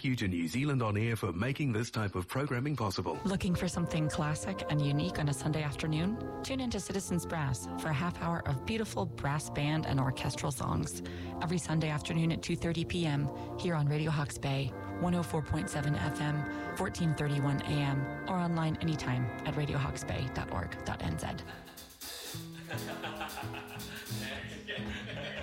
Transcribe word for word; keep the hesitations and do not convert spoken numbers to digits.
thank you to New Zealand On Air for making this type of programming possible. Looking for something classic and unique on a Sunday afternoon? Tune into Citizens Brass for a half hour of beautiful brass band and orchestral songs. Every Sunday afternoon at two thirty p.m. here on Radio Hawke's Bay, one oh four point seven F M, fourteen thirty-one A M, or online anytime at radio hawks bay dot org dot n z.